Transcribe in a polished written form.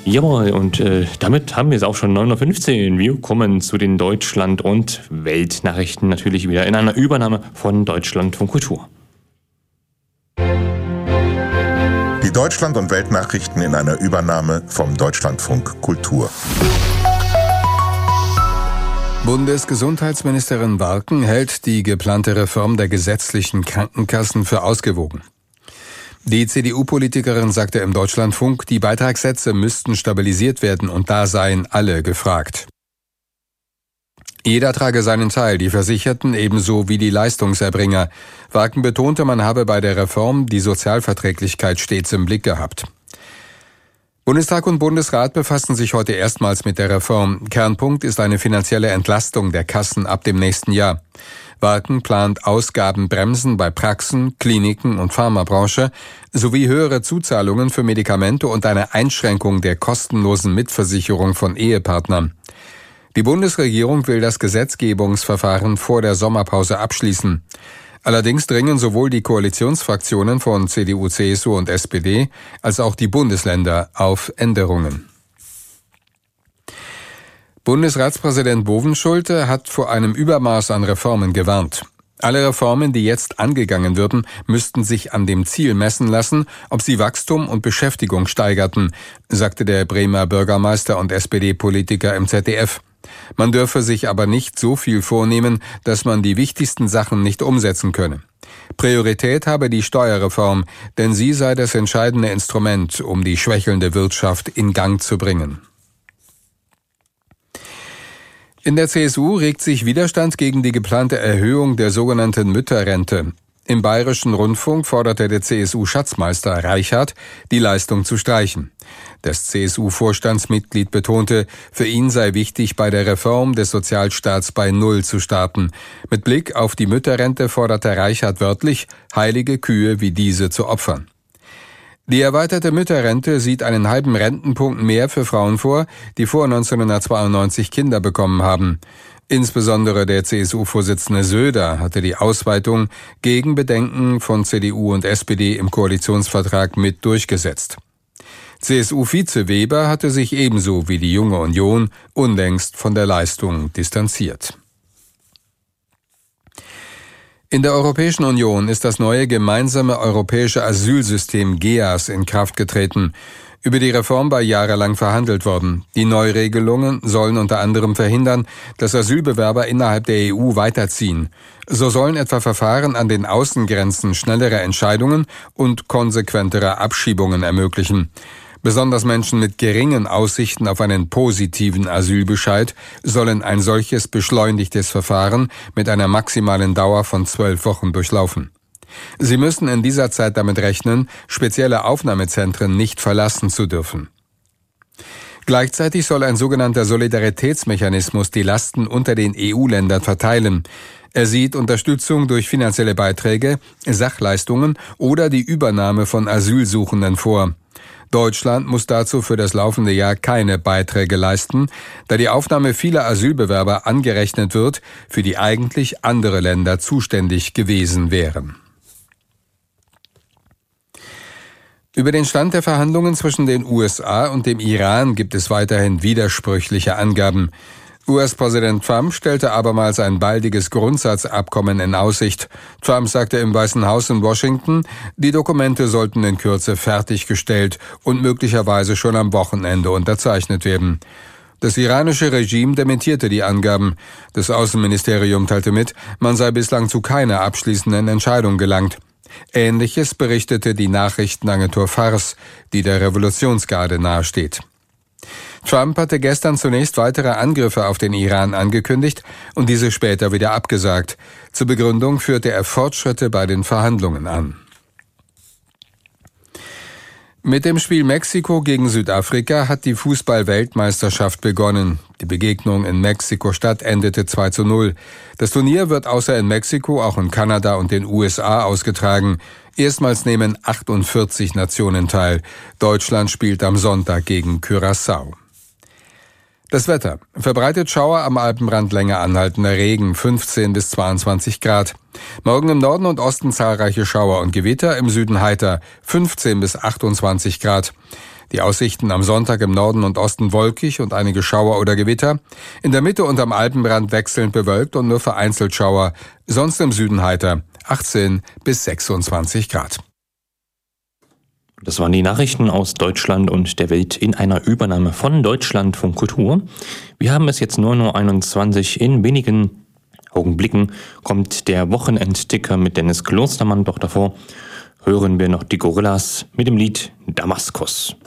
Jawohl, und damit haben wir es auch schon 9.15 Uhr. Wir kommen zu den Deutschland- und Weltnachrichten natürlich wieder in einer Übernahme von Deutschlandfunk Kultur. Die Deutschland- und Weltnachrichten in einer Übernahme vom Deutschlandfunk Kultur. Bundesgesundheitsministerin Warken hält die geplante Reform der gesetzlichen Krankenkassen für ausgewogen. Die CDU-Politikerin sagte im Deutschlandfunk, die Beitragssätze müssten stabilisiert werden und da seien alle gefragt. Jeder trage seinen Teil, die Versicherten ebenso wie die Leistungserbringer. Warken betonte, man habe bei der Reform die Sozialverträglichkeit stets im Blick gehabt. Bundestag und Bundesrat befassen sich heute erstmals mit der Reform. Kernpunkt ist eine finanzielle Entlastung der Kassen ab dem nächsten Jahr. Warken plant Ausgabenbremsen bei Praxen, Kliniken und Pharmabranche sowie höhere Zuzahlungen für Medikamente und eine Einschränkung der kostenlosen Mitversicherung von Ehepartnern. Die Bundesregierung will das Gesetzgebungsverfahren vor der Sommerpause abschließen. Allerdings dringen sowohl die Koalitionsfraktionen von CDU, CSU und SPD als auch die Bundesländer auf Änderungen. Bundesratspräsident Bovenschulte hat vor einem Übermaß an Reformen gewarnt. Alle Reformen, die jetzt angegangen würden, müssten sich an dem Ziel messen lassen, ob sie Wachstum und Beschäftigung steigerten, sagte der Bremer Bürgermeister und SPD-Politiker im ZDF. Man dürfe sich aber nicht so viel vornehmen, dass man die wichtigsten Sachen nicht umsetzen könne. Priorität habe die Steuerreform, denn sie sei das entscheidende Instrument, um die schwächelnde Wirtschaft in Gang zu bringen. In der CSU regt sich Widerstand gegen die geplante Erhöhung der sogenannten Mütterrente. Im Bayerischen Rundfunk forderte der CSU-Schatzmeister Reichert, die Leistung zu streichen. Das CSU-Vorstandsmitglied betonte, für ihn sei wichtig, bei der Reform des Sozialstaats bei Null zu starten. Mit Blick auf die Mütterrente forderte Reichert wörtlich, heilige Kühe wie diese zu opfern. Die erweiterte Mütterrente sieht einen halben Rentenpunkt mehr für Frauen vor, die vor 1992 Kinder bekommen haben. Insbesondere der CSU-Vorsitzende Söder hatte die Ausweitung gegen Bedenken von CDU und SPD im Koalitionsvertrag mit durchgesetzt. CSU-Vize Weber hatte sich ebenso wie die Junge Union unlängst von der Leistung distanziert. In der Europäischen Union ist das neue gemeinsame europäische Asylsystem GEAS in Kraft getreten. Über die Reform war jahrelang verhandelt worden. Die Neuregelungen sollen unter anderem verhindern, dass Asylbewerber innerhalb der EU weiterziehen. So sollen etwa Verfahren an den Außengrenzen schnellere Entscheidungen und konsequentere Abschiebungen ermöglichen. Besonders Menschen mit geringen Aussichten auf einen positiven Asylbescheid sollen ein solches beschleunigtes Verfahren mit einer maximalen Dauer von 12 Wochen durchlaufen. Sie müssen in dieser Zeit damit rechnen, spezielle Aufnahmezentren nicht verlassen zu dürfen. Gleichzeitig soll ein sogenannter Solidaritätsmechanismus die Lasten unter den EU-Ländern verteilen. Er sieht Unterstützung durch finanzielle Beiträge, Sachleistungen oder die Übernahme von Asylsuchenden vor. Deutschland muss dazu für das laufende Jahr keine Beiträge leisten, da die Aufnahme vieler Asylbewerber angerechnet wird, für die eigentlich andere Länder zuständig gewesen wären. Über den Stand der Verhandlungen zwischen den USA und dem Iran gibt es weiterhin widersprüchliche Angaben. US-Präsident Trump stellte abermals ein baldiges Grundsatzabkommen in Aussicht. Trump sagte im Weißen Haus in Washington, die Dokumente sollten in Kürze fertiggestellt und möglicherweise schon am Wochenende unterzeichnet werden. Das iranische Regime dementierte die Angaben. Das Außenministerium teilte mit, man sei bislang zu keiner abschließenden Entscheidung gelangt. Ähnliches berichtete die Nachrichtenagentur Fars, die der Revolutionsgarde nahesteht. Trump hatte gestern zunächst weitere Angriffe auf den Iran angekündigt und diese später wieder abgesagt. Zur Begründung führte er Fortschritte bei den Verhandlungen an. Mit dem Spiel Mexiko gegen Südafrika hat die Fußball-Weltmeisterschaft begonnen. Die Begegnung in Mexiko-Stadt endete 2:0. Das Turnier wird außer in Mexiko auch in Kanada und den USA ausgetragen. Erstmals nehmen 48 Nationen teil. Deutschland spielt am Sonntag gegen Curaçao. Das Wetter. Verbreitet Schauer am Alpenrand, länger anhaltender Regen, 15 bis 22 Grad. Morgen im Norden und Osten zahlreiche Schauer und Gewitter, im Süden heiter, 15 bis 28 Grad. Die Aussichten am Sonntag im Norden und Osten wolkig und einige Schauer oder Gewitter. In der Mitte und am Alpenrand wechselnd bewölkt und nur vereinzelt Schauer. Sonst im Süden heiter. 18 bis 26 Grad. Das waren die Nachrichten aus Deutschland und der Welt in einer Übernahme von Deutschlandfunk Kultur. Wir haben es jetzt 9:21 Uhr. In wenigen Augenblicken kommt der Wochenendticker mit Dennis Klostermann. Doch davor hören wir noch die Gorillas mit dem Lied Damaskus.